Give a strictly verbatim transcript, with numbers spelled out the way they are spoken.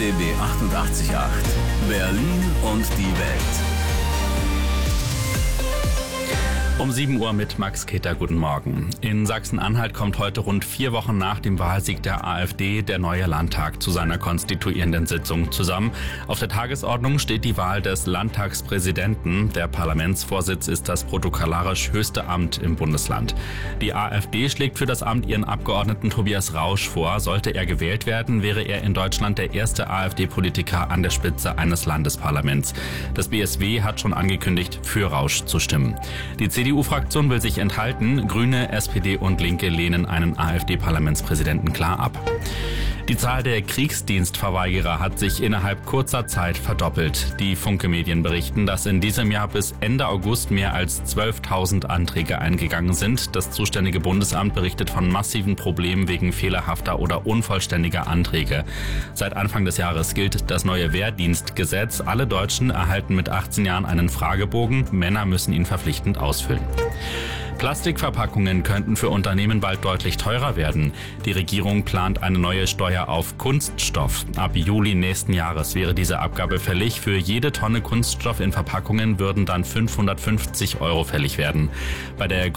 D B achtundachtzig Komma acht. Berlin und die Welt. Um sieben Uhr mit Max Keter, guten Morgen. In Sachsen-Anhalt kommt heute rund vier Wochen nach dem Wahlsieg der AfD der neue Landtag zu seiner konstituierenden Sitzung zusammen. Auf der Tagesordnung steht die Wahl des Landtagspräsidenten. Der Parlamentsvorsitz ist das protokollarisch höchste Amt im Bundesland. Die AfD schlägt für das Amt ihren Abgeordneten Tobias Rausch vor. Sollte er gewählt werden, wäre er in Deutschland der erste AfD-Politiker an der Spitze eines Landesparlaments. Das B S W hat schon angekündigt, für Rausch zu stimmen. Die C D U C D U-Fraktion will sich enthalten. Grüne, S P D und Linke lehnen einen AfD-Parlamentspräsidenten klar ab. Die Zahl der Kriegsdienstverweigerer hat sich innerhalb kurzer Zeit verdoppelt. Die Funke-Medien berichten, dass in diesem Jahr bis Ende August mehr als zwölftausend Anträge eingegangen sind. Das zuständige Bundesamt berichtet von massiven Problemen wegen fehlerhafter oder unvollständiger Anträge. Seit Anfang des Jahres gilt das neue Wehrdienstgesetz. Alle Deutschen erhalten mit achtzehn Jahren einen Fragebogen. Männer müssen ihn verpflichtend ausfüllen. Plastikverpackungen könnten für Unternehmen bald deutlich teurer werden. Die Regierung plant eine neue Steuer auf Kunststoff. Ab Juli nächsten Jahres wäre diese Abgabe fällig. Für jede Tonne Kunststoff in Verpackungen würden dann fünfhundertfünfzig Euro fällig werden. Bei der